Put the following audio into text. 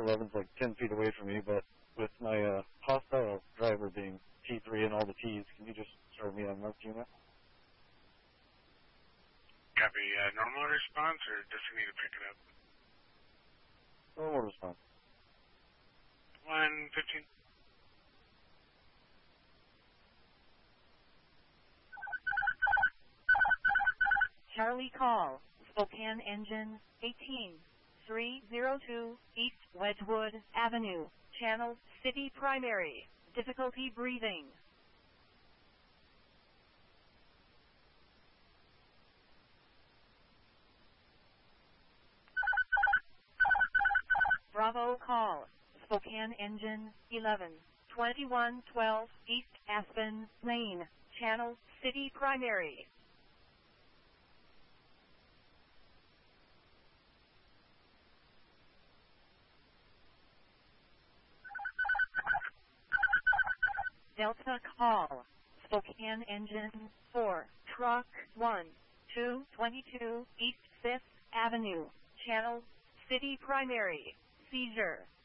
11's like 10 feet away from me, but with my hostile driver being T3 and all the T's, can you just serve me on marked unit? Copy. Normal response, or does he need to pick it up? Normal response. 115. Charlie call, Spokane engine 18302 East Wedgwood Avenue, channel city primary, difficulty breathing. Bravo call, Spokane engine 112112 East Aspen Lane, channel city primary. Delta call, Spokane engine 4, truck 1222 East 5th Avenue, channel city primary, seizure.